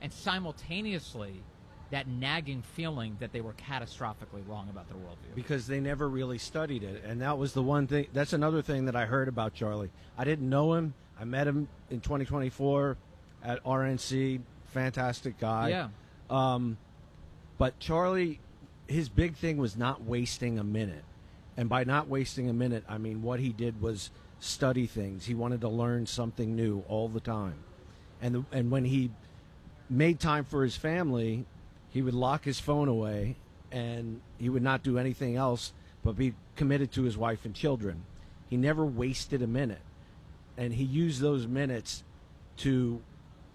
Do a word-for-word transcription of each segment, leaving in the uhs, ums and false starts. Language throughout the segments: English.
and simultaneously that nagging feeling that they were catastrophically wrong about their worldview. Because they never really studied it. And that was the one thing, that's another thing that I heard about Charlie. I didn't know him. I met him in twenty twenty-four at R N C. Fantastic guy. Yeah. Um, but Charlie, his big thing was not wasting a minute. And by not wasting a minute, I mean what he did was study things. He wanted to learn something new all the time. And the, and when he made time for his family, he would lock his phone away and he would not do anything else but be committed to his wife and children. He never wasted a minute. And he used those minutes to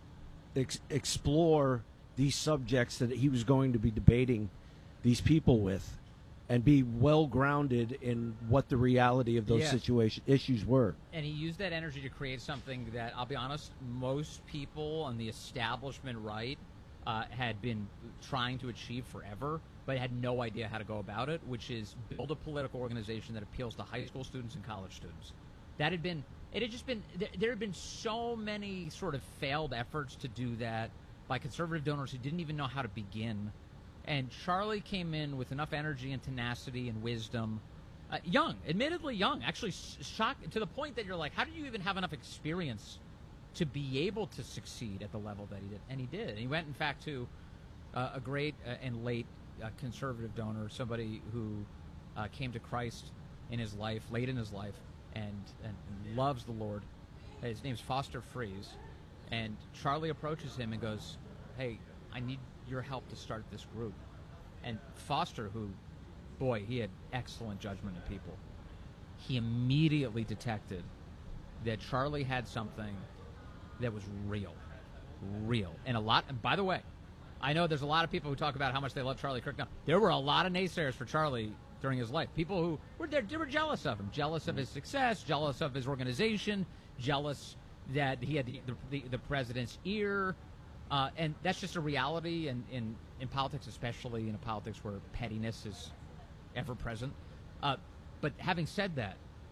ex- explore these subjects that he was going to be debating these people with and be well grounded in what the reality of those Yeah. situation issues were. And he used that energy to create something that, I'll be honest, most people on the establishment right uh, had been trying to achieve forever, but had no idea how to go about it, which is build a political organization that appeals to high school students and college students. That had been, it had just been, there, there had been so many sort of failed efforts to do that by conservative donors who didn't even know how to begin. And Charlie came in with enough energy and tenacity and wisdom, uh, young, admittedly young, actually shocked to the point that you're like, how do you even have enough experience to be able to succeed at the level that he did? And he did. And he went, in fact, to uh, a great uh, and late uh, conservative donor, somebody who uh, came to Christ in his life, late in his life, and, and loves the Lord. His name's Foster Freeze. And Charlie approaches him and goes, hey, I need your help to start this group. And Foster, who, boy, he had excellent judgment of people, he immediately detected that Charlie had something that was real, real. And a lot, and by the way, I know there's a lot of people who talk about how much they love Charlie Kirk. Now, there were a lot of naysayers for Charlie during his life. People who were there, they were jealous of him, jealous of his success, jealous of his organization, jealous that he had the, the, the president's ear. Uh, and that's just a reality in, in, in politics, especially in a politics where pettiness is ever present. Uh, but having said that,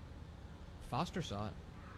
Foster saw it.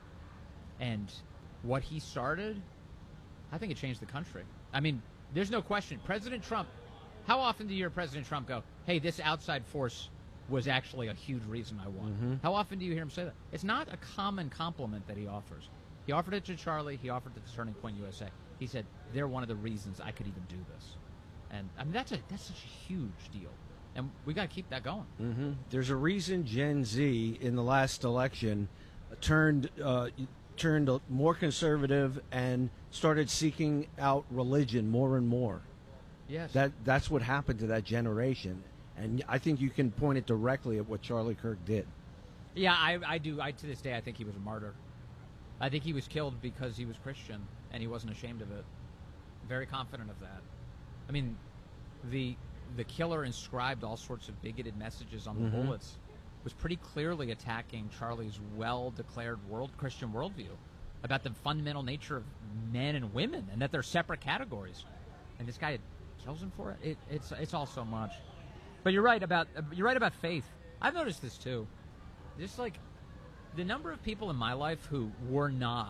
And what he started, I think it changed the country. I mean, there's no question. President Trump, how often do you hear President Trump go, hey, this outside force was actually a huge reason I won? Mm-hmm. How often do you hear him say that? It's not a common compliment that he offers. He offered it to Charlie. He offered it to Turning Point U S A. He said, they're one of the reasons I could even do this. And I mean, that's a that's such a huge deal. And we got to keep that going. Mm-hmm. There's a reason Gen Z in the last election turned uh, turned more conservative and started seeking out religion more and more. Yes. That that's what happened to that generation. And I think you can point it directly at what Charlie Kirk did. Yeah, I, I do. I to this day, I think he was a martyr. I think he was killed because he was Christian, and he wasn't ashamed of it. Very confident of that. I mean, the the killer inscribed all sorts of bigoted messages on the mm-hmm. bullets. Was pretty clearly attacking Charlie's well-declared world Christian worldview about the fundamental nature of men and women, and that they're separate categories. And this guy kills him for it. it it's it's all so much. But you're right about you're right about faith. I've noticed this too. Just like the number of people in my life who were not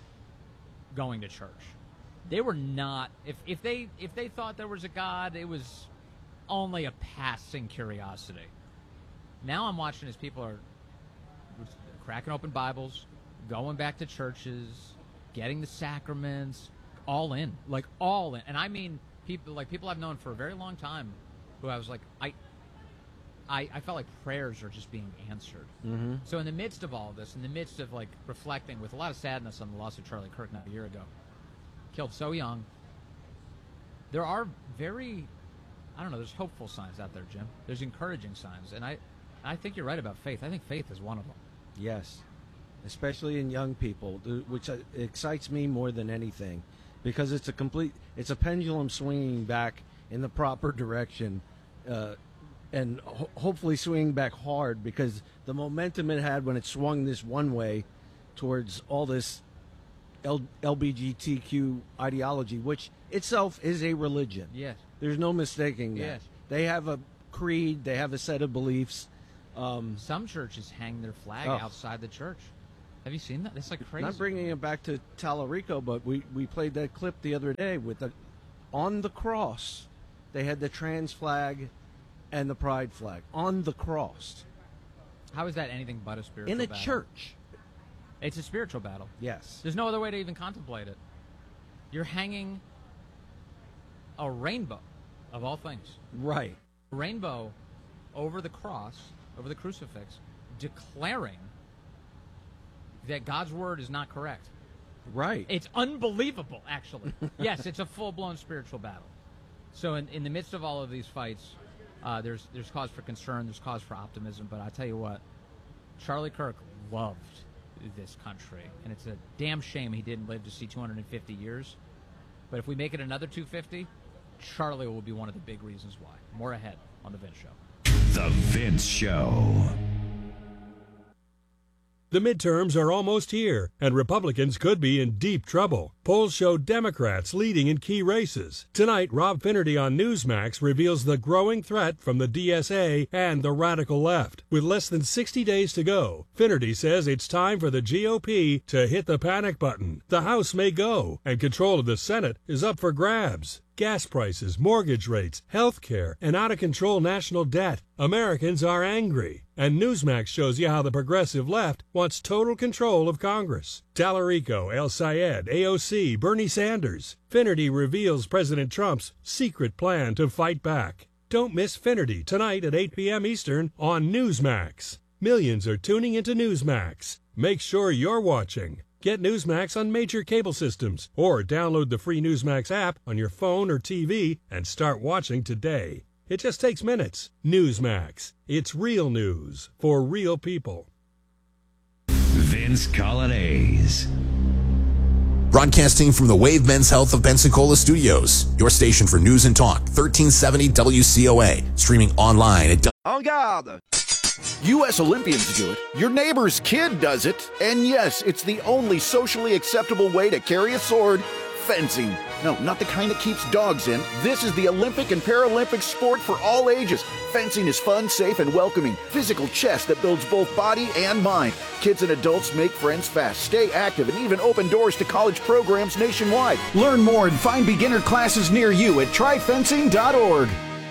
going to church. They were not. If if they if they thought there was a God, it was only a passing curiosity. Now I'm watching as people are cracking open Bibles, going back to churches, getting the sacraments, all in, like all in. And I mean people like people I've known for a very long time who I was like, I I, I felt like prayers are just being answered. Mm-hmm. So in the midst of all of this, in the midst of like reflecting with a lot of sadness on the loss of Charlie Kirk now a year ago, killed so young, there are very, I don't know, there's hopeful signs out there, Jim. There's encouraging signs. And I, I think you're right about faith. I think faith is one of them. Yes, especially in young people, which excites me more than anything, because it's a complete, it's a pendulum swinging back in the proper direction, uh, and ho- hopefully swinging back hard, because the momentum it had when it swung this one way towards all this L- L G B T Q ideology, which itself is a religion. Yes. There's no mistaking that. Yes. They have a creed, they have a set of beliefs. Um, Some churches hang their flag Oh. outside the church. Have you seen that? That's like crazy. Not bringing it back to Talarico, but we, we played that clip the other day with a, on the cross, they had the trans flag and the pride flag on the cross. How is that anything but a spiritual in a battle? church? It's a spiritual battle. Yes. There's no other way to even contemplate it. You're hanging a rainbow, of all things. Right. A rainbow over the cross, over the crucifix, declaring that God's word is not correct. Right. It's unbelievable, actually. Yes, it's a full-blown spiritual battle. So in, in the midst of all of these fights, uh, there's there's cause for concern, there's cause for optimism, but I tell you what, Charlie Kirk loved this country, and it's a damn shame he didn't live to see two hundred fifty years. But if we make it another two hundred fifty, Charlie will be one of the big reasons why. More ahead on The Vince Show. The Vince Show. The midterms are almost here, and Republicans could be in deep trouble. Polls show Democrats leading in key races. Tonight, Rob Finnerty on Newsmax reveals the growing threat from the D S A and the radical left. With less than sixty days to go, Finnerty says it's time for the G O P to hit the panic button. The House may go, and control of the Senate is up for grabs. Gas prices, mortgage rates, health care, and out-of-control national debt. Americans are angry. And Newsmax shows you how the progressive left wants total control of Congress. Tallarico, El Sayed, A O C, Bernie Sanders. Finnerty reveals President Trump's secret plan to fight back. Don't miss Finnerty tonight at eight p.m. Eastern on Newsmax. Millions are tuning into Newsmax. Make sure you're watching. Get Newsmax on major cable systems or download the free Newsmax app on your phone or T V and start watching today. It just takes minutes. Newsmax. It's real news for real people. Vince Colonnese. Broadcasting from the Wave Men's Health of Pensacola Studios, your station for news and talk, thirteen seventy W C O A, streaming online at En garde! U S Olympians do it, your neighbor's kid does it, and yes, it's the only socially acceptable way to carry a sword, fencing. No, not the kind that keeps dogs in. This is the Olympic and Paralympic sport for all ages. Fencing is fun, safe, and welcoming. Physical chess that builds both body and mind. Kids and adults make friends fast, stay active, and even open doors to college programs nationwide. Learn more and find beginner classes near you at try fencing dot org.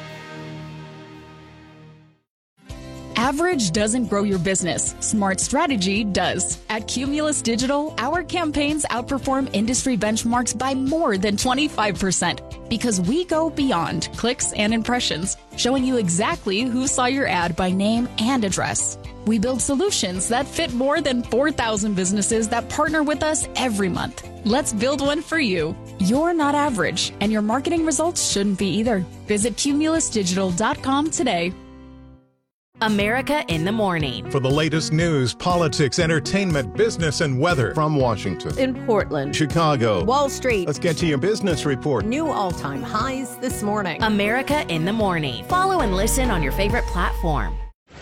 Average doesn't grow your business. Smart strategy does. At Cumulus Digital, our campaigns outperform industry benchmarks by more than twenty-five percent because we go beyond clicks and impressions, showing you exactly who saw your ad by name and address. We build solutions that fit more than four thousand businesses that partner with us every month. Let's build one for you. You're not average, and your marketing results shouldn't be either. Visit cumulus digital dot com today. America in the Morning. For the latest news, politics, entertainment, business, and weather. From Washington, in Portland, Chicago, Wall Street. Let's get to your business report. New all-time highs this morning. America in the Morning. Follow and listen on your favorite platform.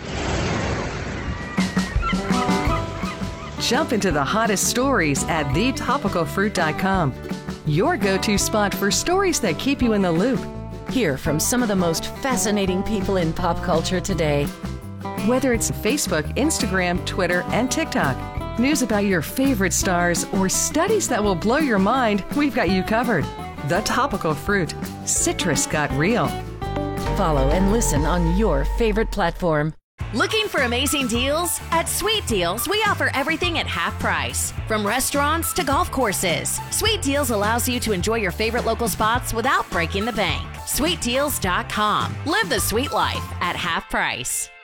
Jump into the hottest stories at the topical fruit dot com. Your go-to spot for stories that keep you in the loop. Hear from some of the most fascinating people in pop culture today. Whether it's Facebook, Instagram, Twitter, and TikTok, news about your favorite stars, or studies that will blow your mind, we've got you covered. The Topical Fruit. Citrus got real. Follow and listen on your favorite platform. Looking for amazing deals? At Sweet Deals, we offer everything at half price. From restaurants to golf courses, Sweet Deals allows you to enjoy your favorite local spots without breaking the bank. sweet deals dot com. Live the sweet life at half price.